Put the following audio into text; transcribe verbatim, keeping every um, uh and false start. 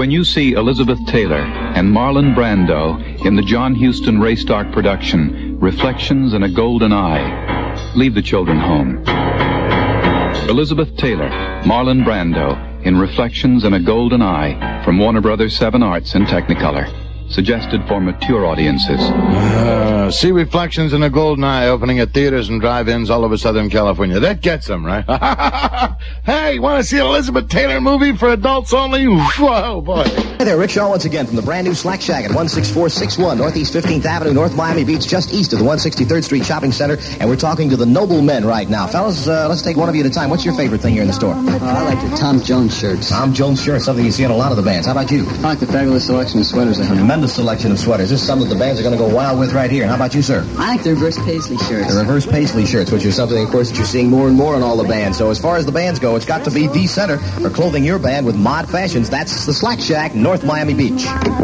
When you see Elizabeth Taylor and Marlon Brando in the John Huston Racestock production, Reflections in a Golden Eye, leave the children home. Elizabeth Taylor, Marlon Brando in Reflections in a Golden Eye from Warner Brothers Seven Arts in Technicolor. Suggested for mature audiences. Uh, see Reflections in a Golden Eye opening at theaters and drive-ins all over Southern California. That gets them, right? Hey, want to see an Elizabeth Taylor movie for adults only? Whoa, boy. Hey there, Rick Shaw once again from the brand new Slack Shack at one six four six one Northeast fifteenth Avenue, North Miami Beach, just east of the one sixty-third Street Shopping Center. And we're talking to the noble men right now. Fellas, uh, let's take one of you at a time. What's your favorite thing here in the store? Uh, I like the Tom Jones shirts. Tom Jones shirts, something you see in a lot of the bands. How about you? I like the fabulous selection of sweaters they have. Tremendous selection of sweaters. This is something that the bands are going to go wild with right here. How about you, sir? I like the reverse paisley shirts. The reverse paisley shirts, which is something, of course, that you're seeing more and more in all the bands. So as far as the bands go, it's got to be the center for clothing your band with mod fashions. That's the Slack Shack, North Miami Beach.